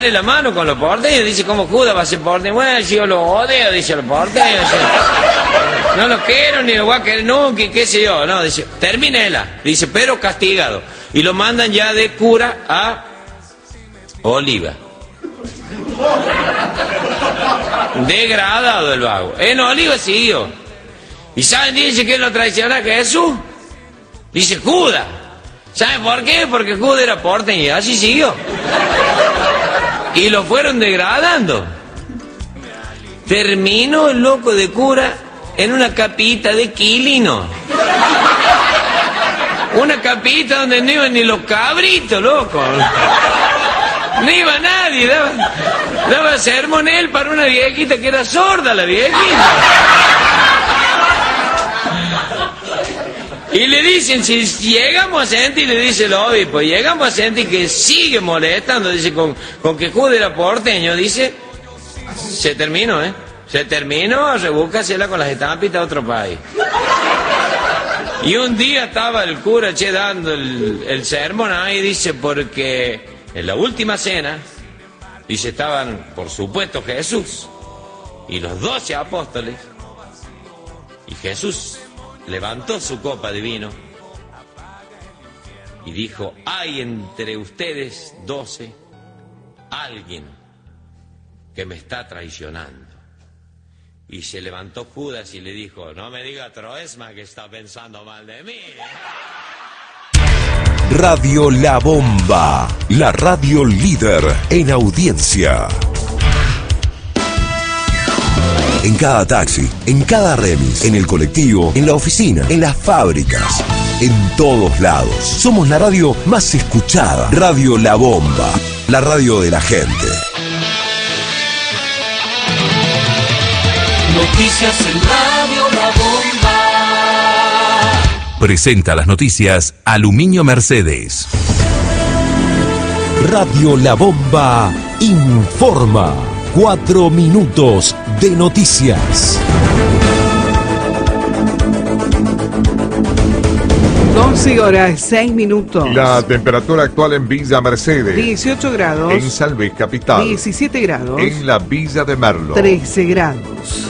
la mano con los porteños, dice, ¿cómo Judas va a ser porteño? Bueno, yo lo odio, dice, los porteños. No lo quiero, ni lo voy a querer nunca, qué sé yo. No, dice, termínela. Dice, pero castigado. Y lo mandan ya de cura a Oliva. Degradado el vago. En Oliva siguió. ¿Y saben, dice, quién lo traiciona a Jesús? Dice, Judas. ¿Saben por qué? Porque Judas era porteño y así siguió. Y lo fueron degradando. Terminó el loco de cura en una capita de Quilino. Una capita donde no iban ni los cabritos, loco. No iba nadie, daba sermón él para una viejita que era sorda, la viejita. Y le dicen, si llegamos a sentir, le dice el obispo, llegamos a sentir que sigue molestando, dice, con que Judas era porteño, dice, se terminó, se terminó, rebúscasela con las estampitas a otro país. Y un día estaba el cura, dando el sermón ahí, dice, porque en la última cena, dice, estaban, por supuesto, Jesús y los 12 apóstoles, y Jesús levantó su copa de vino y dijo, hay entre ustedes 12 alguien que me está traicionando. Y se levantó Judas y le dijo, no me diga Troesma que está pensando mal de mí. Radio La Bomba, la radio líder en audiencia. En cada taxi, en cada remis, en el colectivo, en la oficina, en las fábricas, en todos lados. Somos la radio más escuchada. Radio La Bomba, la radio de la gente. Noticias en Radio La Bomba. Presenta las noticias Aluminio Mercedes. Radio La Bomba informa. 4 minutos de noticias. 12:06. La temperatura actual en Villa Mercedes. 18 grados. En San Luis Capital. 17 grados. En la Villa de Merlo. 13 grados.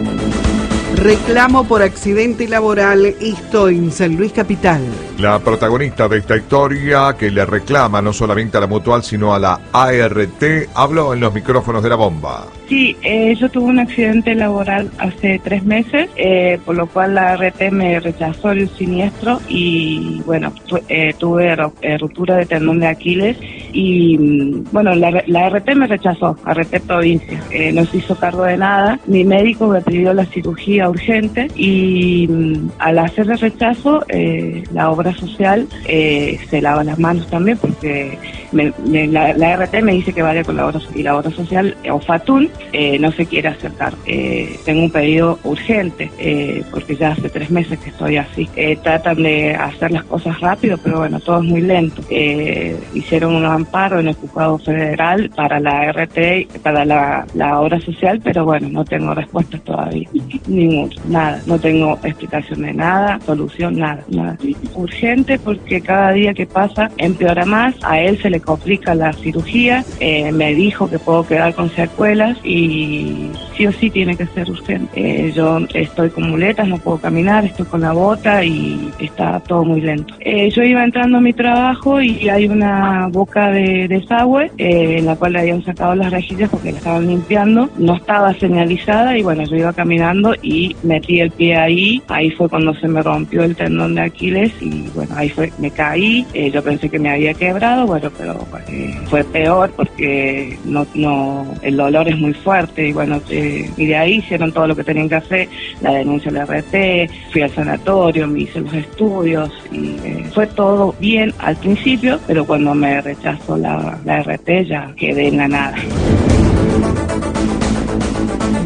Reclamo por accidente laboral, esto en San Luis Capital. La protagonista de esta historia, que le reclama no solamente a la Mutual, sino a la ART, habló en los micrófonos de La Bomba. Sí, yo tuve un accidente laboral hace 3 meses, por lo cual la ART me rechazó el siniestro y, bueno, tuve ruptura de tendón de Aquiles y, bueno, la ART me rechazó, ART Provincia, no se hizo cargo de nada. Mi médico me pidió la cirugía urgente y al hacer el rechazo, la obra social se lava las manos también porque la ART me dice que vaya con la obra social y la obra social, o FATUN, no se quiere acercar. Tengo un pedido urgente porque ya hace 3 meses que estoy así. Tratan de hacer las cosas rápido, pero bueno, todo es muy lento. Hicieron un amparo en el juzgado federal para la RT, para la obra social, pero bueno, no tengo respuestas todavía. Nada. No tengo explicación de nada, solución, nada. Urgente porque cada día que pasa empeora más. A él se le complica la cirugía. Me dijo que puedo quedar con secuelas y sí o sí tiene que ser urgente. Yo estoy con muletas, no puedo caminar, estoy con la bota y está todo muy lento. Yo iba entrando a mi trabajo y hay una boca de desagüe en la cual le habían sacado las rejillas porque la estaban limpiando. No estaba señalizada y bueno, yo iba caminando y metí el pie ahí. Ahí fue cuando se me rompió el tendón de Aquiles y bueno, ahí me caí. Yo pensé que me había quebrado, bueno, pero fue peor porque el dolor es muy fuerte y bueno, y de ahí hicieron todo lo que tenían que hacer, la denuncia a la RT, fui al sanatorio, me hice los estudios y fue todo bien al principio, pero cuando me rechazó la RT ya quedé en la nada.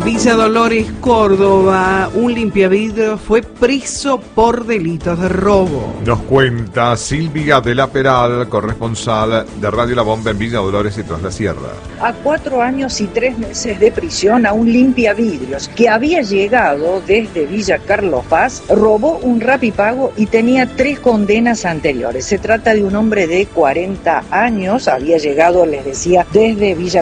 Villa Dolores, Córdoba, un limpiavidrios fue preso por delitos de robo. Nos cuenta Silvia de la Peral, corresponsal de Radio La Bomba en Villa Dolores y Tras la Sierra. A 4 años y 3 meses de prisión a un limpiavidrios que había llegado desde Villa Carlos Paz, robó un Rapipago y tenía 3 condenas anteriores. Se trata de un hombre de 40 años, había llegado, les decía, desde Villa